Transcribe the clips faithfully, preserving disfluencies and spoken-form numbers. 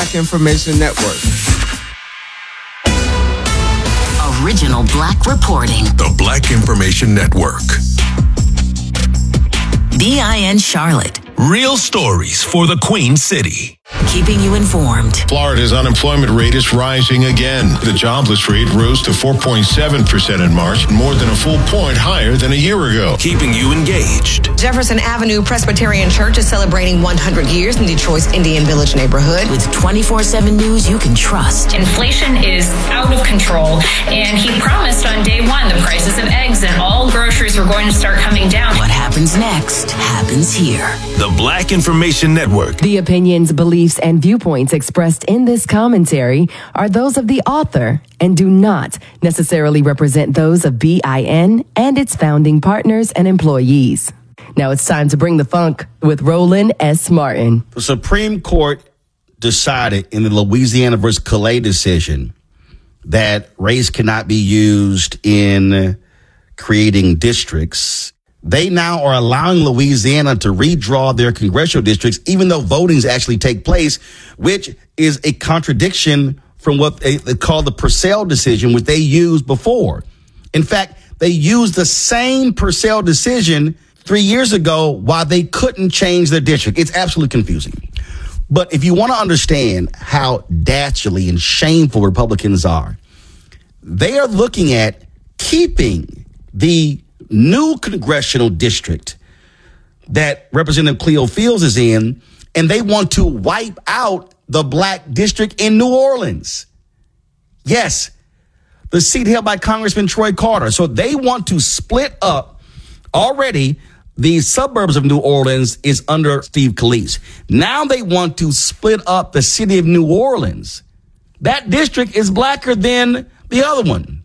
Black Information Network. Original Black reporting. The Black Information Network. B I N Charlotte. Real stories for the Queen City. Keeping you informed. Florida's unemployment rate is rising again. The jobless rate rose to four point seven percent in March, more than a full point higher than a year ago. Keeping you engaged. Jefferson Avenue Presbyterian Church is celebrating one hundred years in Detroit's Indian Village neighborhood. With twenty-four seven news you can trust. Inflation is out of control, and he promised on day one the prices of eggs and all groceries were going to start coming down. What happens next happens here. The Black Information Network. The opinions, beliefs, and viewpoints expressed in this commentary are those of the author and do not necessarily represent those of B I N and its founding partners and employees. Now it's time to bring the funk with Roland S. Martin. The Supreme Court decided in the Louisiana versus Calais decision that race cannot be used in creating districts. They now are allowing Louisiana to redraw their congressional districts, even though votings actually take place, which is a contradiction from what they, they call the Purcell decision, which they used before. In fact, they used the same Purcell decision three years ago while they couldn't change their district. It's absolutely confusing. But if you want to understand how dastardly and shameful Republicans are, they are looking at keeping the new congressional district that Representative Cleo Fields is in, and they want to wipe out the black district in New Orleans. Yes, the seat held by Congressman Troy Carter. So they want to split up. Already, the suburbs of New Orleans is under Steve Scalise. Now they want to split up the city of New Orleans. That district is blacker than the other one.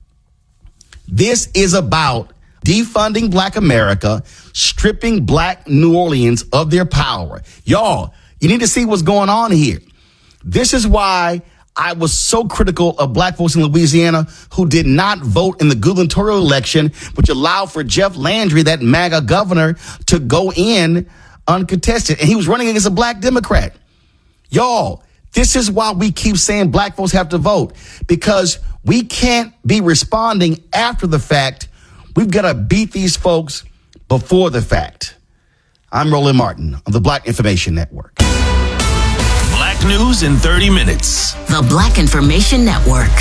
This is about defunding Black America, stripping Black New Orleans of their power. Y'all, you need to see what's going on here. This is why I was so critical of Black folks in Louisiana who did not vote in the gubernatorial election, which allowed for Jeff Landry, that MAGA governor, to go in uncontested. And he was running against a Black Democrat. Y'all, this is why we keep saying Black folks have to vote, because we can't be responding after the fact. We've got to beat these folks before the fact. I'm Roland Martin of the Black Information Network. Black news in thirty minutes. The Black Information Network.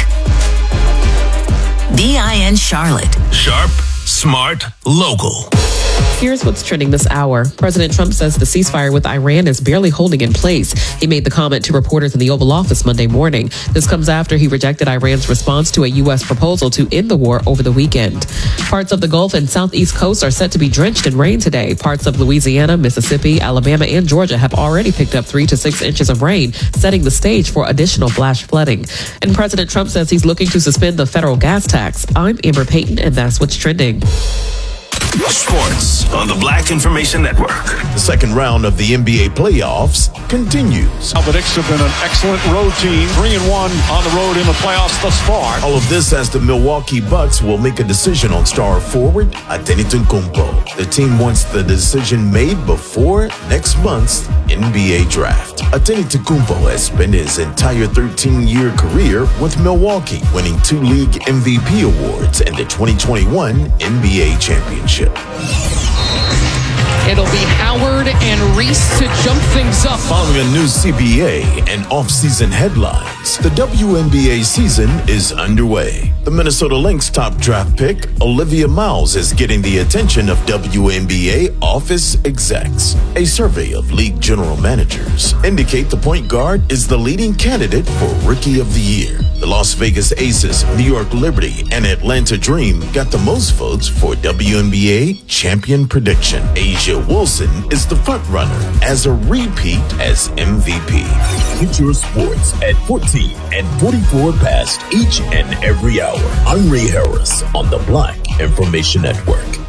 B I N Charlotte. Sharp, smart, local. Here's what's trending this hour. President Trump says the ceasefire with Iran is barely holding in place. He made the comment to reporters in the Oval Office Monday morning. This comes after he rejected Iran's response to a U S proposal to end the war over the weekend. Parts of the Gulf and southeast coast are set to be drenched in rain today. Parts of Louisiana, Mississippi, Alabama, and Georgia have already picked up three to six inches of rain, setting the stage for additional flash flooding. And President Trump says he's looking to suspend the federal gas tax. I'm Amber Payton, and that's what's trending. Sports on the Black Information Network. The second round of the N B A playoffs continues. The Knicks have been an excellent road team, three and one on the road in the playoffs thus far. All of this as the Milwaukee Bucks will make a decision on star forward Antetokounmpo. The team wants the decision made before next month's N B A draft. Antetokounmpo has spent his entire thirteen-year career with Milwaukee, winning two league M V P awards and the twenty twenty-one N B A championship. It'll be Howard and Reese to jump things up. Following a new C B A and off-season headlines, the W N B A season is underway. The Minnesota Lynx top draft pick, Olivia Miles, is getting the attention of W N B A office execs. A survey of league general managers indicate the point guard is the leading candidate for Rookie of the Year. The Las Vegas Aces, New York Liberty, and Atlanta Dream got the most votes for W N B A champion prediction. Asia Wilson is the frontrunner as a repeat as M V P. Get your sports at fourteen and forty-four past each and every hour. I'm Ray Harris on the Black Information Network.